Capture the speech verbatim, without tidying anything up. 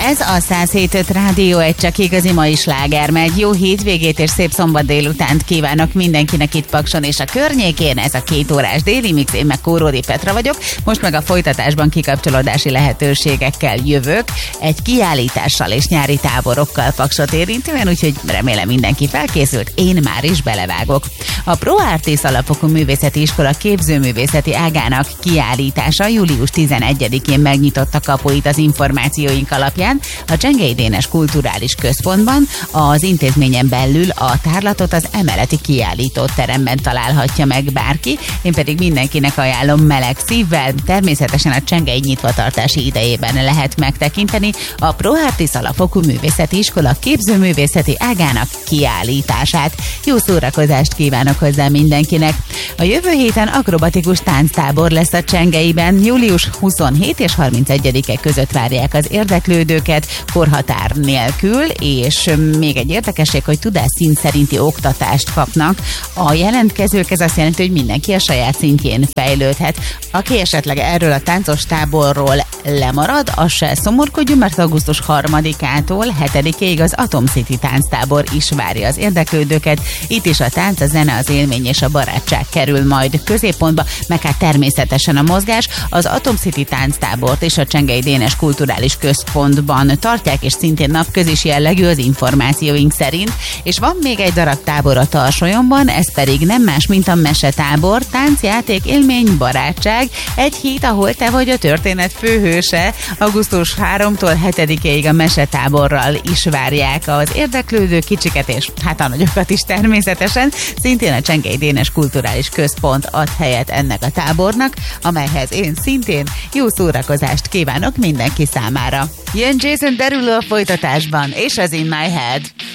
Ez a száz hét öt Rádió egy csak igazi mai sláger megy. Jó hétvégét és szép szombat délutánt kívánok mindenkinek itt Pakson és a környékén. Ez a két órás déli mix, én meg Kóródi Petra vagyok. Most meg a folytatásban kikapcsolódási lehetőségekkel jövök. Egy kiállítással és nyári táborokkal Paksot érintően, úgyhogy remélem mindenki felkészült. Én már is belevágok. A ProArtis Alapfokú Művészeti Iskola képzőművészeti ágának kiállítása július tizenegyedikén megnyitotta kapuit az információink alapján a Csengei Dénes Kulturális Központban. Az intézményen belül a tárlatot az emeleti kiállító teremben találhatja meg bárki, én pedig mindenkinek ajánlom meleg szívvel, természetesen a csengei nyitvatartási idejében lehet megtekinteni a ProArtis Alapfokú Művészeti Iskola képzőművészeti ágának kiállítását. Jó szórakozást kívánok hozzá mindenkinek! A jövő héten akrobatikus tánctábor lesz a Csengeiben, július huszonhetedike és harmincegyedike között várják az érdeklődőket korhatár nélkül, és még egy érdekesség, hogy tudásszint szerinti oktatást kapnak a jelentkezők, ez azt jelenti, hogy mindenki a saját szintjén fejlődhet. Aki esetleg erről a táncos táborról lemarad, az se szomorkodjon, mert augusztus harmadikától hetedikéig az Atom City tánctábor is várja az érdeklődőket. Itt is a tánc, a zene, az élmény és a barátság kerül majd középpontba, meg hát természetesen a mozgás. Az Atom City tánctábort és a Csengei Dénes Kulturális Központban tartják, és szintén napközis jellegű az információink szerint. És van még egy darab tábor a Tarsolyomban, ez pedig nem más, mint a mesetábor, táncjáték, élmény, barátság, egy hét, ahol te vagy a történet főhőse. augusztus harmadikától hetedikéig a mesetáborral is várják az érdeklődő kicsiket, és hát a nagyokat is természetesen. Szintén a Csengei Dénes Kulturális Központ ad helyet ennek a tábornak, amelyhez én szintén jó szórakozást kívánok mindenki számára. Jön Jason Derulo a folytatásban, és az In My Head.